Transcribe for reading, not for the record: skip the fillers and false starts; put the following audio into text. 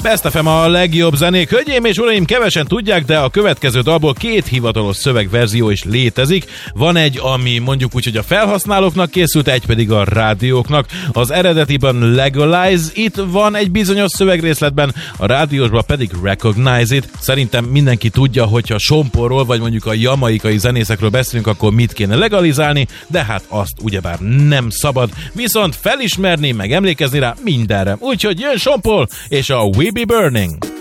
Best FM a legjobb zenék. Hölgyeim és uraim, kevesen tudják, de a következő dalból 2 hivatalos szövegverzió is létezik. Van egy, ami mondjuk úgy, hogy a felhasználóknak készült, egy pedig a rádióknak. Az eredetiben Legalize It van egy bizonyos szövegrészletben, a rádiósban pedig Recognize It. Szerintem mindenki tudja, hogyha Somporról vagy mondjuk a jamaikai zenészekről beszélünk, akkor mit kéne legalizálni, de hát azt ugyebár nem szabad. Viszont felismerni, meg emlékezni rá mindenre. Úgyhogy jön Sompol és a We Be Burning.